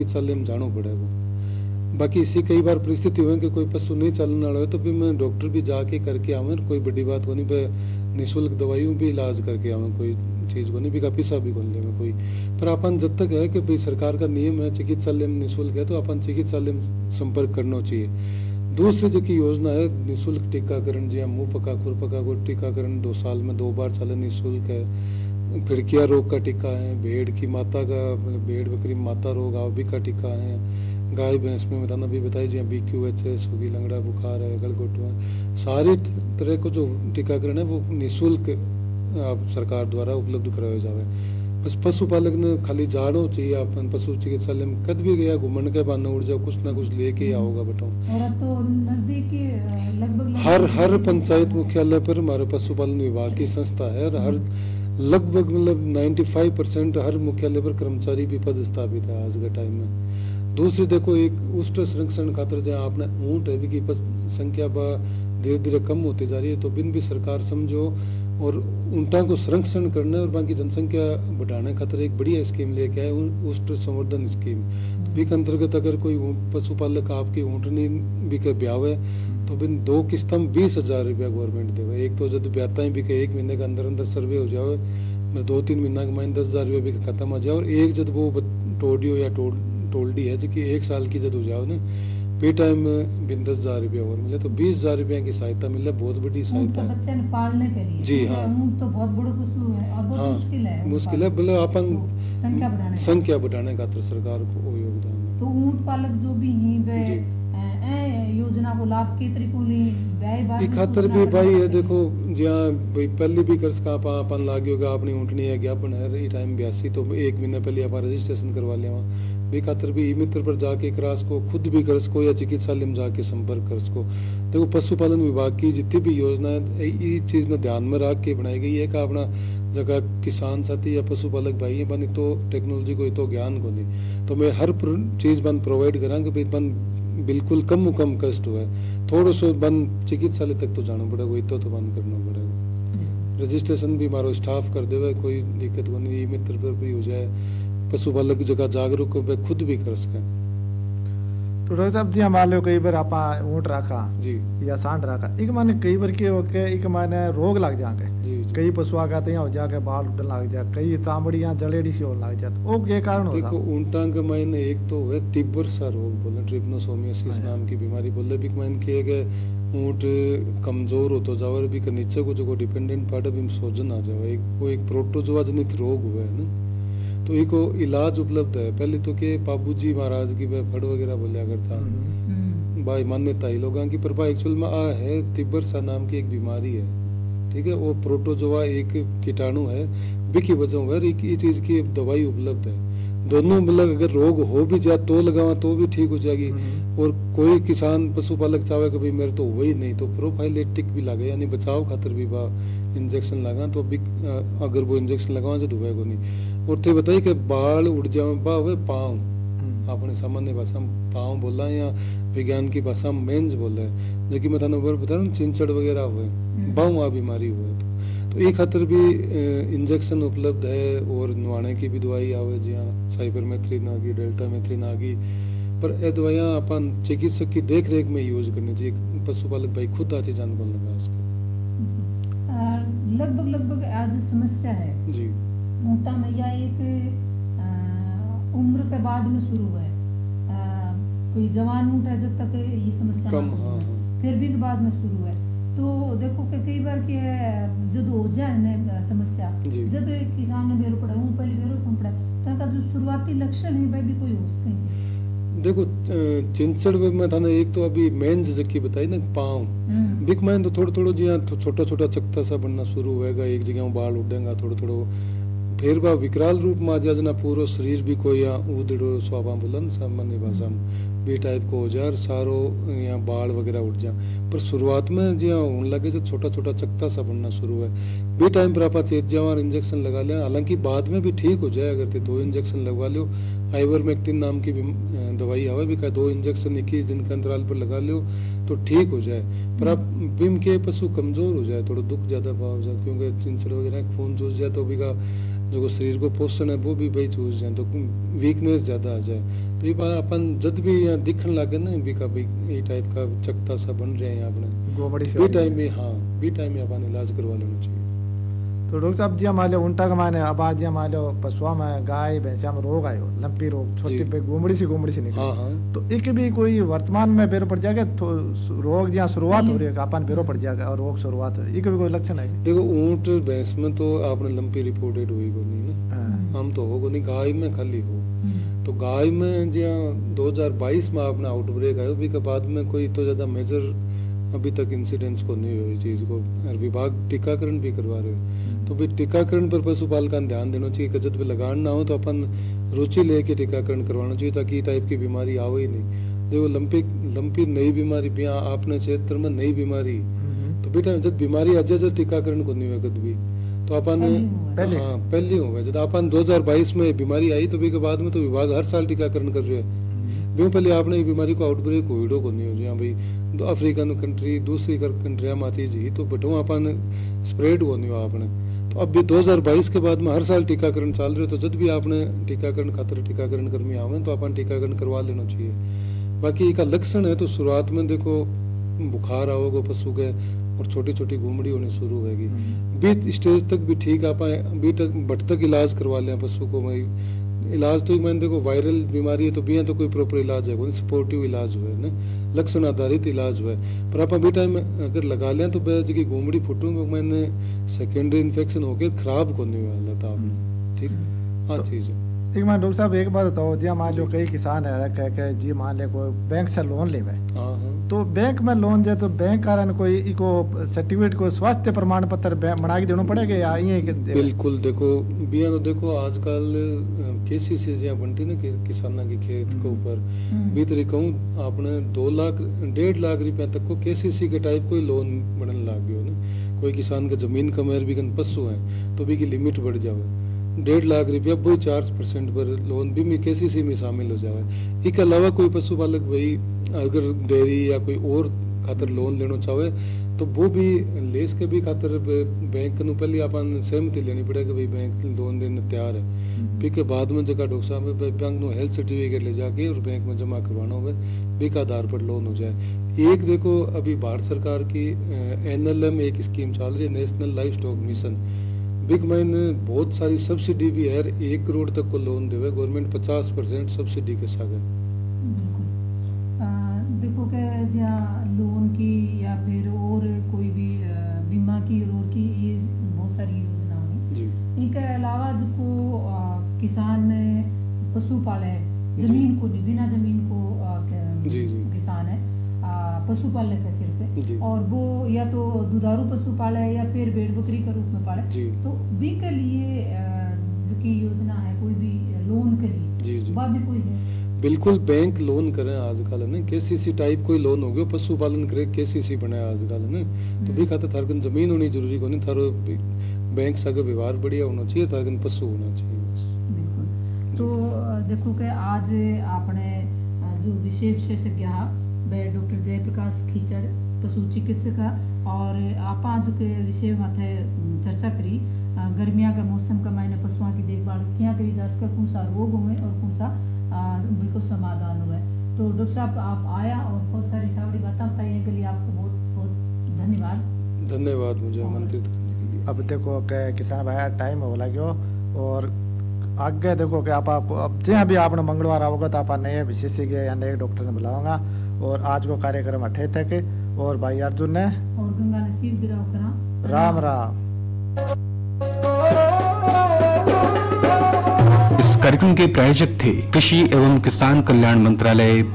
चिकित्सालय में जाना पड़ेगा। बाकी इसी कई बार परिस्थिति हुई कि कोई पशु नहीं चलने वाला हो तो फिर मैं डॉक्टर भी जाके करके आवे, कोई बड़ी बात को नहीं पे निःशुल्क दवाइयों भी इलाज करके आवे, कोई चीज़ को नहीं भी का पैसा भी कौन लेवे कोई। पर अपन जब तक है कि भाई सरकार का नियम है चिकित्सालय में निःशुल्क है तो अपन चिकित्सालय में संपर्क करना चाहिए। दूसरी जो की योजना है निःशुल्क टीकाकरण, जी मुँह पका खुर पका को टीकाकरण 2 साल में 2 बार चले निःशुल्क है। फिड़किया रोग का टीका है, भेड़ की माता का भेड़ बकरी माता रोग आवभी का टीका है, गाय भैंस में बताना भी बताई जी BQHS होगी, लंगड़ा बुखार है, गलघोटू है, सारी तरह को जो टीकाकरण है वो निःशुल्क आप सरकार द्वारा उपलब्ध कराया जावे। बस पशुपालक ने खाली जानो चाहिए, अपन पशु चिकित्सालय में कद भी गया घूमन के बाद उड़ जाओ कुछ ना कुछ लेके ही आओगा बेटा। और तो नजदीकी लगभग हर पंचायत मुख्यालय पर हमारे पशुपालन विभाग की संस्था है और हर लगभग मतलब 95% हर मुख्यालय पर कर्मचारी भी पद स्थापित है आज के टाइम में। दूसरी देखो एक उष्ट संरक्षण खातर जहाँ आपने ऊँट है की संख्या धीरे धीरे कम होती जा रही है, तो बिन भी सरकार समझो और ऊँटा को संरक्षण करने और बाकी जनसंख्या बढ़ाने खातर एक बढ़िया स्कीम लेके आए, उष्ट संवर्धन स्कीम। भी के अंतर्गत अगर कोई पशुपालक आपकी ऊँटनी भी के ब्यावे तो बिन 2 किस्त में 20,000 रुपया गवर्नमेंट देवे। एक तो जब ब्याता ही भी के 1 महीने के अंदर अंदर सर्वे हो जाए, मैं 2-3 महीना के माइन 10,000 रुपया भी खत्म हो जाए, और एक जब वो टोडियो या टोल्डी है जो कि 1 साल की जब हो जाओ ना पे टाइम में बिन 10,000 रुपया और मिले तो 20,000 रुपया की सहायता मिले, बहुत बड़ी सहायता है बच्चे ने पालने के लिए। जी हाँ, तो बहुत बड़ा पशु है और बहुत मुश्किल है बोले अपन संख्या बढ़ाने का तो सरकार को योगदान है। तो ऊँट पालक जो भी हैं योजना को लाभ के तरीकों ली खातर भी भाई है देखो जहाँ भाई पहले भी कर सका अपन लागे होगा अपनी ऊँटनी है ज्ञापन है टाइम 82 तो 1 महीना पहले आप रजिस्ट्रेशन करवा लिया वहाँ भी खातर भी ई मित्र पर जाके क्रास को खुद भी कर सको या चिकित्सालय में जाके संपर्क कर सको। देखो पशुपालन विभाग की जितनी भी योजना है ये चीज़ ने ध्यान में रख के बनाई गई है कि अपना जगह किसान साथी या पशुपालक भाई है बन तो टेक्नोलॉजी को तो ज्ञान को नहीं, तो मैं हर चीज़ बन प्रोवाइड करा कि बन बिल्कुल कम कष्ट हुआ है, थोड़ा सो बंद चिकित्सालय तक तो जाना पड़ेगा, वही तो बंद करना पड़ेगा। रजिस्ट्रेशन भी हमारा स्टाफ कर देवे, कोई दिक्कत नहीं, मित्र पर भी हो जाए, पशुपालक की जगह जागरूक हो खुद भी कर सके। तो डॉक्टर साहब जी मान लो कई बार आप ऊँट रखा जी या सांड रखा एक माने कई बार के होके एक माने रोग लग जाके जी कई पशुआ का हो जाके बाल उठने लग जा, कई चामड़ियां जलेड़ी सी हो लग जाती, वो क्या कारण होता? देखो ऊँटा के मायने एक तो है तिब्बर सा रोग बोले ट्रिपनोसोमियासिस नाम की बीमारी बोले भी मायने किए गए ऊँट कमजोर हो तो जाओ भी नीचे को जो डिपेंडेंट पार्ट है सोजन आ जाओ, वो एक प्रोटोजोआ जनित रोग हुआ है ना, तो इको इलाज उपलब्ध है। पहले तो के बाबूजी महाराज की फड़ वगैरह बोलिया करता भाई मान्यता ही लोगों की, पर भाई एक्चुअल में आ है तिब्बर सा नाम की एक बीमारी है, ठीक है, वो प्रोटोजोआ एक कीटाणु है भी की वजह है ये चीज की दवाई उपलब्ध है। दोनों मतलब अगर रोग हो भी जाए तो लगावा तो भी ठीक हो जाएगी, और कोई किसान पशुपालक चाहे कि भाई मेरे तो वही नहीं तो प्रोफाइलेटिक भी लगे यानी बचाव खातर भी बा इंजेक्शन लगा तो भी अगर वो इंजेक्शन लगावा तो धुएगा नहीं। और थे बताइए कि बाल उड़ जाओ बा हुए पाँव, अपने सामान्य भाषा में पाँव बोला या विज्ञान की भाषा में मेंज बोला है, जो कि मैं थाने बता रहा हूँ चिंचड़ वगैरह हुए बाँव आ बीमारी हुए तो एक खातर भी इंजेक्शन उपलब्ध है, और नुआने की भी दवाई आवे जी हाँ साइबरमेथ्रिन आ गई, डेल्टामेथ्रिन आ गई, पर ये दवाइयाँ अपन चिकित्सक की देख रेख में यूज करनी चाहिए, पशुपालक भाई खुद आचे जान बन लगा इसका। लगभग आज समस्या है जी ऊँटा में या एक उम्र के बाद में शुरू है, कोई जवान ऊँट है जब तक ये समस्या कम हाँ फिर भी के बाद में शुरू है, तो देखो कि कई बार क्या है जब हो जाए ना समस्या जब किसान ने बेरो पड़ा पहले बेरो कम पड़ा तो का जो शुरुआती लक्षण है भाई भी कोई हो सके। देखो चिंचड़ में था ना एक तो अभी मेंज जबकि बताई ना पाँव बिक मैन तो थोड़ा जी हाँ छोटा छोटा चकता सा बनना शुरू होएगा, एक जगह बाल उड़ेगा थोड़ा फिर बा विकराल रूप में आ जाए ना पूरा शरीर भी कोई या उदड़ो स्वाभा बोलन सामान्य भाषा में बी टाइप को हो जाए सारो या बाल वगैरह उठ जाए, पर शुरुआत में जी हाँ होने लगे जब छोटा छोटा चकता सा बनना शुरू है बी टाइम पर आप तेज जाओ और इंजेक्शन लगा लें, हालांकि बाद में भी ठीक हो जाए अगर 2 इंजेक्शन लगवा लो, आइवरमेक्टिन नाम की दवाई आवे भी का 2 इंजेक्शन 21 दिन के अंतराल पर लगा लो तो ठीक हो जाए, पर आप बिम के पशु कमजोर हो जाए थोड़ा दुख ज्यादा पाओ जाए क्योंकि चिंचड़ वगैरह खून चूस जाए तो भी का जो शरीर को पोषण है वो भी भाई चूज जाए तो वीकनेस ज्यादा आ जाए तो ये बात अपन जब भी यहाँ दिखने लगे ना भी का भाई ये टाइप का चकता सा बन रहे हैं अपने गोबड़ी से बी टाइम में, हाँ बी टाइम में अपन इलाज करवा लेना चाहिए। तो डॉक्टर साहब जी मान लो उल्टा का माने अब आज मान लो पशुआ में गाय भैंसा में रोग आयो लंपी रोग छोटी जी। पे गोमड़ी से निकली, हाँ हाँ तो एक भी कोई वर्तमान में बेरो पड़ जाएगा तो रोग जहाँ शुरुआत हो रही है अपन बेरो पड़ जाएगा और रोग शुरुआत हो रही है, एक भी कोई लक्षण है? देखो ऊंट भैंस में तो आपने लंपी रिपोर्टेड हुई को नहीं ना, हाँ। हम तो होगा नहीं, गाय में खाली हो। तो गाय में जहाँ 2022 में आपने आउटब्रेक आयो भी के बाद में कोई तो ज्यादा मेजर अभी तक इंसिडेंट्स को नहीं हुई चीज को, और विभाग टीकाकरण भी करवा रहे हो तो भी टीकाकरण पर पशुपाल का ध्यान देना चाहिए। गजट पे लगान ना हो तो अपन रुचि लेके टीकाकरण करवाना चाहिए ताकि ये टाइप की बीमारी आवे ही नहीं। देखो लंपी नई बीमारी भी आपने क्षेत्र में नई बीमारी तो बेटा जब बीमारी आ जाए टीकाकरण को नहीं हुआ कद भी तो अपन हाँ पहले हुआ जब अपन 2022 में बीमारी आई तो भी के बाद में तो विभाग हर साल टीकाकरण कर रहे हैं। भी पहले आपने ये बीमारी को आउटब्रेक कोविडो को नहीं हो जहाँ भाई तो अफ्रीकन कंट्री दूसरी कंट्रिया में आती जी तो बटो अपन स्प्रेड हो नहीं हुआ आपने। तो अब भी 2022 के बाद में हर साल टीकाकरण चल रहे तो जब भी आपने टीकाकरण खातर टीकाकरण कर्मी आवे तो अपन टीकाकरण करवा लेना चाहिए। बाकी एक लक्षण है तो शुरुआत में देखो बुखार आओगे पशु के और छोटी छोटी घूमड़ी होनी शुरू होगी, बीच स्टेज तक भी ठीक आप बी तक बट तक इलाज करवा लें पशु को। भाई इलाज तो मैंने देखो वायरल बीमारी है तो भी तो कोई प्रॉपर इलाज है कोई सपोर्टिव इलाज हुआ है ना, लक्षण आधारित इलाज हुआ है। पर आप अभी टाइम अगर लगा लें तो जगह घूमड़ी फुटू मैंने सेकेंडरी इन्फेक्शन होके खराब को नहीं हुआ था आपने, ठीक हाँ चीज है। एक मान डॉक्टर साहब एक बात बताओ जी मान जो कई किसान है कह के जी मान ले कोई बैंक से लोन लेवे तो बैंक में लोन जाए तो बैंक कारण कोई इको सर्टिफिकेट को स्वास्थ्य प्रमाण पत्र बना के देना पड़ेगा या ये? बिल्कुल देखो बिया तो देखो आजकल केसीसी जहाँ बनती ना किसाना की खेत के ऊपर भी तरीका आपने 2 लाख 1.5 लाख रुपया तक को केसीसी के टाइप कोई लोन बनने लग गयो ना। कोई किसान का जमीन कमेर भी पशु है तो भी की लिमिट बढ़ जावे 1.5 लाख रुपया वही 4% पर लोन भी में केसीसी में शामिल हो जावे। इसके अलावा कोई पशुपालक भाई अगर डेयरी या कोई और खातर लोन लेना चाहे तो वो भी लेस के भी खातर बैंक को पहले अपन सहमति लेनी पड़ेगी भाई बैंक लोन देने तैयार है। फिर के बाद में जगह डॉक्टर साहब बैंक में हेल्थ सर्टिफिकेट ले जाके और बैंक में जमा करवाना होगा बी के आधार पर लोन हो जाए। एक देखो अभी भारत सरकार की NLM एक स्कीम चल रही है national life stock mission, big man बहुत सारी सब्सिडी भी है 1 करोड़ तक को लोन देवे गवर्नमेंट 50% सब्सिडी के साथ। देखो कि जहाँ लोन की या फिर और कोई भी बीमा की और की ये बहुत सारी योजना है। इनके अलावा जो किसान पशु पाले जमीन को बिना जमीन को किसान है पशुपालक है सिर्फ और वो या तो दुधारू पशु पाले या फिर भेड़ बकरी के रूप में पाले तो भी के लिए जो की योजना है कोई भी लोन के लिए वह भी कोई है? बिल्कुल बैंक लोन करें आजकल है ना केसीसी टाइप कोई लोन हो गयो पशुपालन करे केसीसी बनाया आजकल है ना तो भी खाता थारकन जमीन होनी जरूरी को नहीं थारो बैंक से व्यवहार बढ़िया होना चाहिए थारकन पशु होना चाहिए बस। बिल्कुल। तो देखो कि आज आपने जो विशेष विशेषज्ञ वे डॉक्टर जयप्रकाश खीचड़ पशु चिकित्सक और आप आज के विषय माथे चर्चा करी गर्मिया का मौसम का मायने पशुओं की देखभाल क्या करी जा सके कौन सा रोग हुए और कौन सा उनको समाधान हुआ है। तो डॉक्टर साहब आप आया और बहुत सारी ठावड़ी बातें बताई के लिए आपको बहुत बहुत धन्यवाद मुझे आमंत्रित करने के लिए। अब देखो किसान भाई टाइम हो लगे और आगे देखो कि आप अब जहाँ भी आपने मंगलवार आओगे तो आप नए विशेषज्ञ या नए डॉक्टर ने बुलाऊंगा और आज को कार्यक्रम 28 तक और भाई अर्जुन ने और गंगा नसीब गिराव करा राम राम। इस कार्यक्रम के प्रायोजक थे कृषि एवं किसान कल्याण मंत्रालय